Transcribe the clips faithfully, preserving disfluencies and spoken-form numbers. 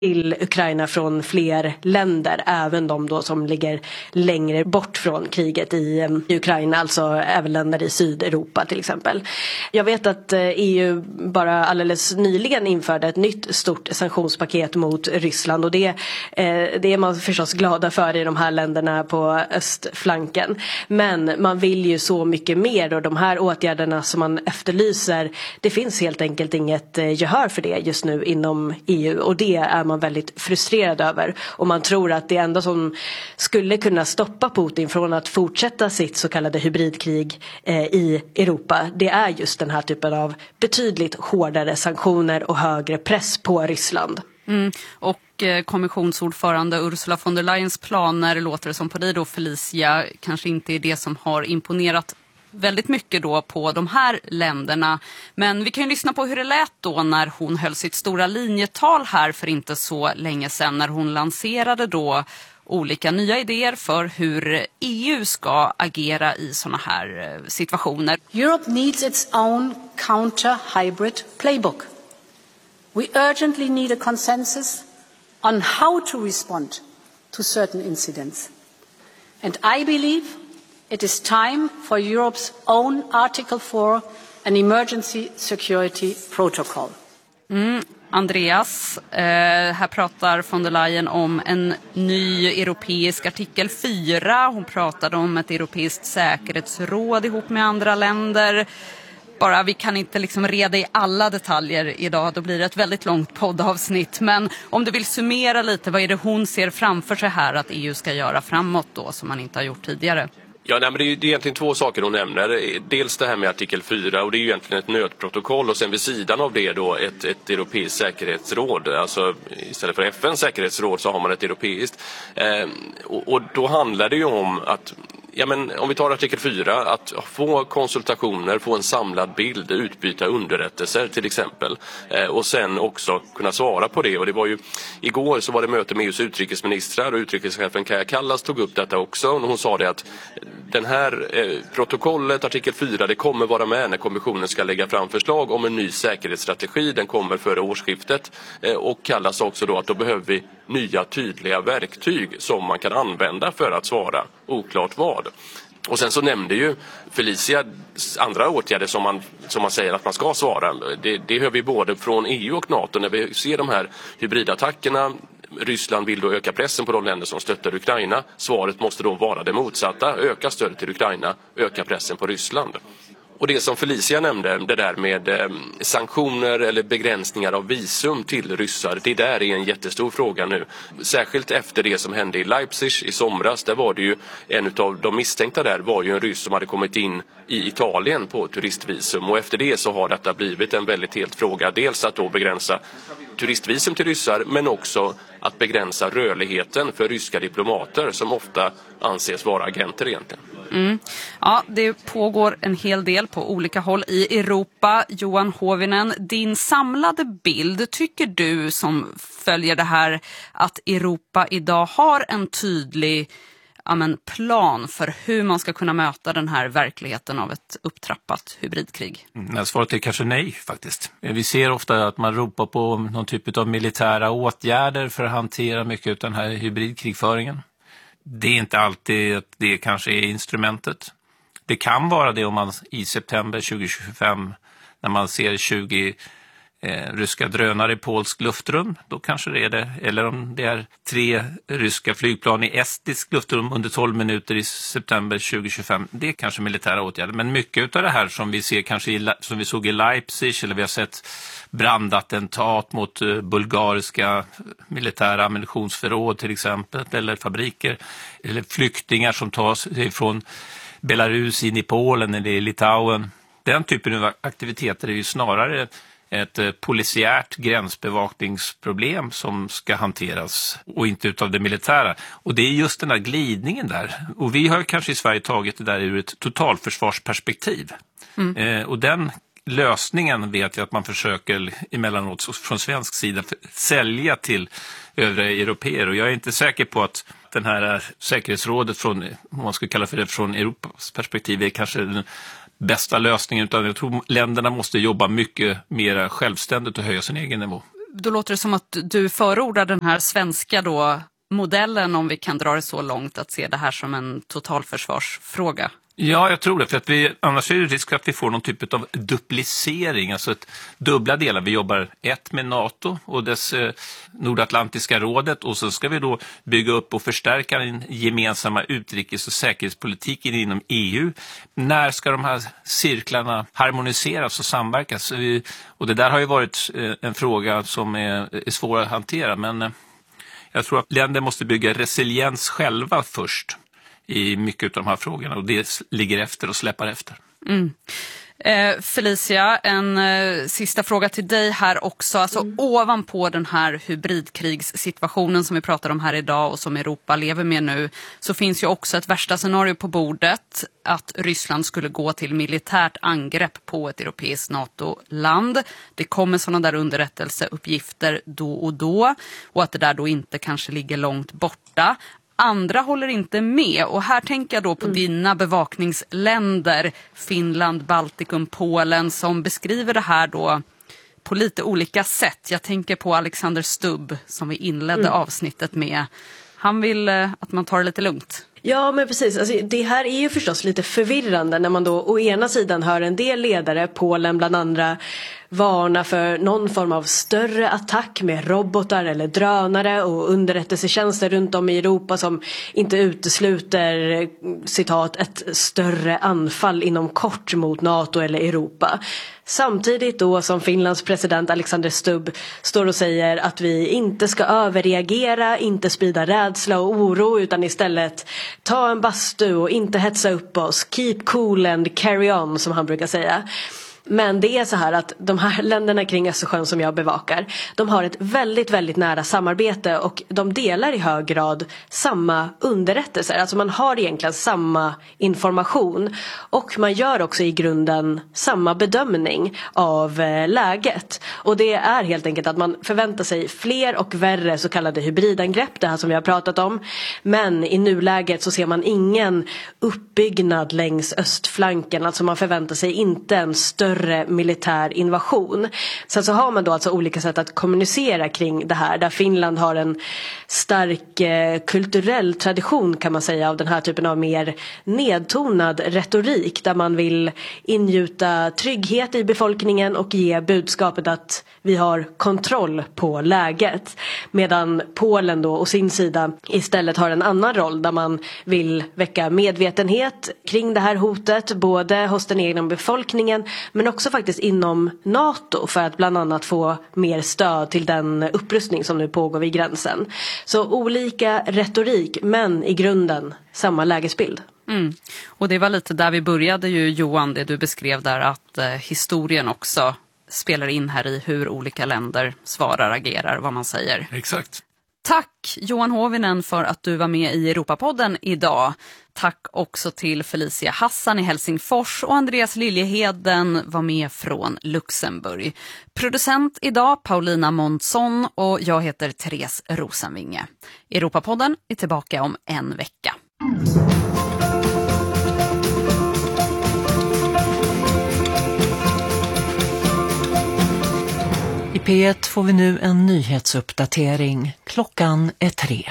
till Ukraina från fler länder, även de då som ligger längre bort från kriget i Ukraina, alltså även länder i Sydeuropa till exempel. Jag vet att E U bara alldeles nyligen införde ett nytt stort sanktionspaket mot Ryssland, och det, det är man förstås glada för i de här länderna på östflanken. Men man vill ju så mycket mer, och de här åtgärderna som man efterlyser, det finns helt enkelt inget gehör för det just nu inom E U, och det är man väldigt frustrerad över, och man tror att det enda som skulle kunna stoppa Putin från att fortsätta sitt så kallade hybridkrig eh, i Europa, det är just den här typen av betydligt hårdare sanktioner och högre press på Ryssland. Mm. Och eh, kommissionsordförande Ursula von der Leyens planer, låter det som på dig då, Felicia, kanske inte är det som har imponerat väldigt mycket då på de här länderna. Men vi kan ju lyssna på hur det lät då när hon höll sitt stora linjetal här för inte så länge sedan, när hon lanserade då olika nya idéer för hur E U ska agera i såna här situationer. Europe needs its own counter-hybrid playbook. We urgently need a consensus on how to respond to certain incidents. And I believe it is time for Europe's own Article four, an emergency security protocol. Mm, Andreas, eh, här pratar von der Leyen om en ny europeisk artikel fyra. Hon pratade om ett europeiskt säkerhetsråd ihop med andra länder. Bara vi kan inte liksom reda i alla detaljer idag, då blir det ett väldigt långt poddavsnitt. Men om du vill summera lite, vad är det hon ser framför sig här att E U ska göra framåt då, som man inte har gjort tidigare? Ja, nej, men det är, det är egentligen två saker hon nämner. Dels det här med artikel fyra, och det är ju egentligen ett nödprotokoll, och sen vid sidan av det då ett, ett europeiskt säkerhetsråd. Alltså istället för F N:s säkerhetsråd så har man ett europeiskt. Eh, och, och då handlar det ju om att, ja, men om vi tar artikel fyra, att få konsultationer, få en samlad bild, utbyta underrättelser till exempel. Eh, och sen också kunna svara på det. Och det var ju, igår så var det möte med E U:s utrikesministrar, och utrikeschefen Kaja Kallas tog upp detta också. Och hon sa det att den här eh, protokollet, artikel fyra, det kommer vara med när kommissionen ska lägga fram förslag om en ny säkerhetsstrategi. Den kommer före årsskiftet. Eh, och Kallas också då att då behöver vi nya tydliga verktyg som man kan använda för att svara, oklart vad. Och sen så nämnde ju Felicia andra åtgärder som man, som man säger att man ska svara. Det, det hör vi både från E U och NATO när vi ser de här hybridattackerna. Ryssland vill då öka pressen på de länder som stöttar Ukraina. Svaret måste då vara det motsatta. Öka stödet till Ukraina, öka pressen på Ryssland. Och det som Felicia nämnde, det där med eh, sanktioner eller begränsningar av visum till ryssar, det där är en jättestor fråga nu. Särskilt efter det som hände i Leipzig i somras, där var det ju en av de misstänkta där var ju en ryss som hade kommit in i Italien på turistvisum. Och efter det så har detta blivit en väldigt het fråga. Dels att då begränsa turistvisum till ryssar, men också att begränsa rörligheten för ryska diplomater som ofta anses vara agenter egentligen. Mm. Ja, det pågår en hel del på olika håll i Europa. Johan Hovinen, din samlade bild, tycker du som följer det här att Europa idag har en tydlig ja, men, plan för hur man ska kunna möta den här verkligheten av ett upptrappat hybridkrig? Mm, svaret är kanske nej faktiskt. Vi ser ofta att man ropar på någon typ av militära åtgärder för att hantera mycket av den här hybridkrigföringen. Det är inte alltid att det kanske är instrumentet. Det kan vara det om man i september tjugo tjugofem, när man ser tjugo eh, ryska drönare i polsk luftrum, då kanske det är det. Eller om det är tre ryska flygplan i estisk luftrum under tolv minuter i september tjugo tjugofem. Det är kanske militära åtgärder. Men mycket av det här som vi ser kanske i, som vi såg i Leipzig, eller vi har sett brandattentat mot bulgariska militära ammunitionsförråd till exempel, eller fabriker, eller flyktingar som tas från Belarus in i Polen eller i Litauen. Den typen av aktiviteter är ju snarare ett polisiärt gränsbevakningsproblem som ska hanteras och inte utav det militära. Och det är just den här glidningen där. Och vi har kanske i Sverige tagit det där ur ett totalförsvarsperspektiv. Mm. Eh, och den lösningen vet vi att man försöker emellanåt från svensk sida sälja till övriga europeer. Och jag är inte säker på att den här säkerhetsrådet från, om man ska kalla för det, från Europas perspektiv är kanske den bästa lösningen, utan jag tror länderna måste jobba mycket mer självständigt och höja sin egen nivå. Då låter det som att du förordar den här svenska då, modellen, om vi kan dra det så långt, att se det här som en totalförsvarsfråga. Ja, jag tror det. För att vi, annars är det risk att vi får någon typ av duplicering, alltså ett dubbla delar. Vi jobbar ett med NATO och dess eh, Nordatlantiska rådet, och så ska vi då bygga upp och förstärka den gemensamma utrikes- och säkerhetspolitiken inom E U. När ska de här cirklarna harmoniseras och samverkas? Vi, och det där har ju varit eh, en fråga som är, är svår att hantera, men eh, jag tror att länder måste bygga resiliens själva först i mycket av de här frågorna, och det ligger efter och släpar efter. Mm. Eh, Felicia, en eh, sista fråga till dig här också. Alltså mm. ovanpå den här hybridkrigssituationen som vi pratar om här idag och som Europa lever med nu, så finns ju också ett värsta scenario på bordet, att Ryssland skulle gå till militärt angrepp på ett europeiskt NATO-land. Det kommer sådana där underrättelseuppgifter då och då, och att det där då inte kanske ligger långt borta. Andra håller inte med, och här tänker jag då på mm. dina bevakningsländer, Finland, Baltikum, Polen, som beskriver det här då på lite olika sätt. Jag tänker på Alexander Stubb som vi inledde mm. avsnittet med. Han vill att man tar det lite lugnt. Ja, men precis. Alltså, det här är ju förstås lite förvirrande när man då å ena sidan hör en del ledare, Polen bland andra, varna för någon form av större attack med robotar eller drönare och underrättelsetjänster runt om i Europa som inte utesluter, citat, ett större anfall inom kort mot NATO eller Europa. Samtidigt då som Finlands president Alexander Stubb står och säger att vi inte ska överreagera, inte sprida rädsla och oro, utan istället ta en bastu och inte hetsa upp oss. Keep cool and carry on, som han brukar säga. Men det är så här att de här länderna kring Östersjön som jag bevakar, de har ett väldigt, väldigt nära samarbete, och de delar i hög grad samma underrättelser. Alltså man har egentligen samma information, och man gör också i grunden samma bedömning av läget. Och det är helt enkelt att man förväntar sig fler och värre så kallade hybridangrepp, det här som vi har pratat om. Men i nuläget så ser man ingen uppbyggnad längs östflanken. Alltså man förväntar sig inte en större militär invasion. Sen så har man då alltså olika sätt att kommunicera kring det här, där Finland har en stark eh, kulturell tradition, kan man säga, av den här typen av mer nedtonad retorik, där man vill ingjuta trygghet i befolkningen och ge budskapet att vi har kontroll på läget. Medan Polen då å sin sida istället har en annan roll, där man vill väcka medvetenhet kring det här hotet, både hos den egna befolkningen men också faktiskt inom NATO, för att bland annat få mer stöd till den upprustning som nu pågår vid gränsen. Så olika retorik, men i grunden samma lägesbild. Mm. Och det var lite där vi började ju, Johan, det du beskrev där, att eh, historien också spelar in här i hur olika länder svarar, agerar, vad man säger. Exakt. Tack Johan Hovinen för att du var med i Europapodden idag. Tack också till Felicia Hassan i Helsingfors, och Andreas Liljeheden var med från Luxemburg. Producent idag Paulina Månsson, och jag heter Therese Rosenvinge. Europapodden är tillbaka om en vecka. I P ett får vi nu en nyhetsuppdatering. Klockan är tre.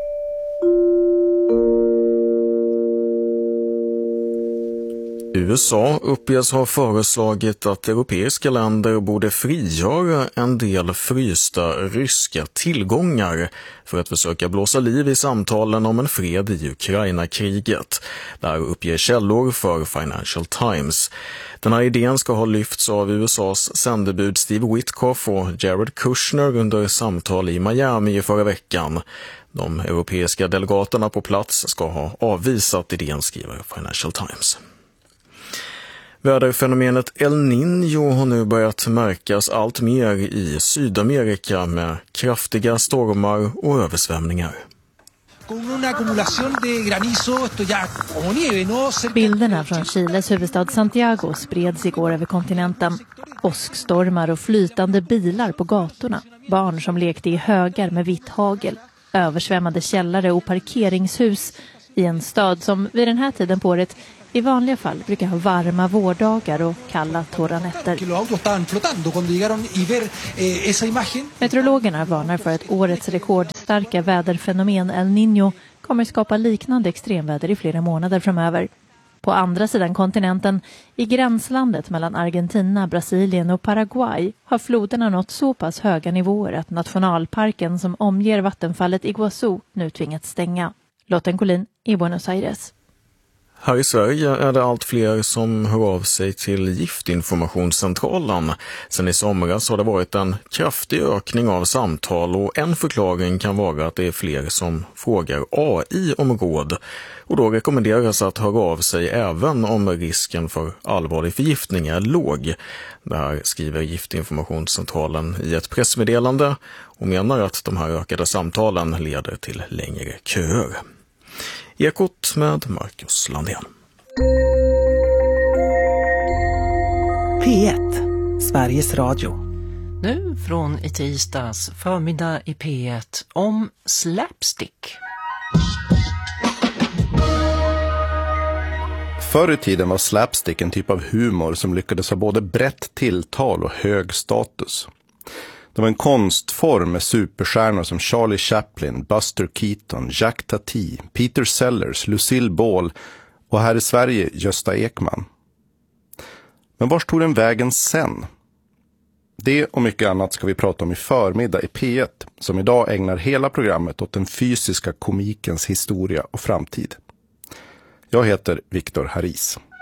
U S A uppges ha föreslagit att europeiska länder borde frigöra en del frysta ryska tillgångar för att försöka blåsa liv i samtalen om en fred i Ukraina-kriget. Där uppger källor för Financial Times. Den här idén ska ha lyfts av U S A:s sändebud Steve Witkoff och Jared Kushner under samtal i Miami i förra veckan. De europeiska delegaterna på plats ska ha avvisat idén, skriver Financial Times. Väderfenomenet El Niño har nu börjat märkas allt mer i Sydamerika med kraftiga stormar och översvämningar. Bilderna från Chiles huvudstad Santiago spreds igår över kontinenten. Åskstormar och flytande bilar på gatorna. Barn som lekte i högar med vitt hagel. Översvämmade källare och parkeringshus i en stad som vid den här tiden på året i vanliga fall brukar ha varma vårdagar och kalla torra nätter. Meteorologerna varnar för att årets rekordstarka väderfenomen El Niño kommer skapa liknande extremväder i flera månader framöver. På andra sidan kontinenten, i gränslandet mellan Argentina, Brasilien och Paraguay, har floderna nått så pass höga nivåer att nationalparken som omger vattenfallet Iguazú nu tvingats stänga. Lotten Collin i Buenos Aires. Här i Sverige är det allt fler som hör av sig till Giftinformationscentralen. Sen i somras har det varit en kraftig ökning av samtal och en förklaring kan vara att det är fler som frågar A I om råd. Och då rekommenderas att höra av sig även om risken för allvarlig förgiftning är låg. Det här skriver Giftinformationscentralen i ett pressmeddelande och menar att de här ökade samtalen leder till längre köer. Ekot med Marcus Landén. P ett, Sveriges Radio. Nu från i tisdags förmiddag i P ett om slapstick. Förr i tiden var slapstick en typ av humor som lyckades ha både brett tilltal och hög status. Det var en konstform med superstjärnor som Charlie Chaplin, Buster Keaton, Jack Tati, Peter Sellers, Lucille Ball och här i Sverige Gösta Ekman. Men var tog den vägen sen? Det och mycket annat ska vi prata om i förmiddag i P ett, som idag ägnar hela programmet åt den fysiska komikens historia och framtid. Jag heter Viktor Haris.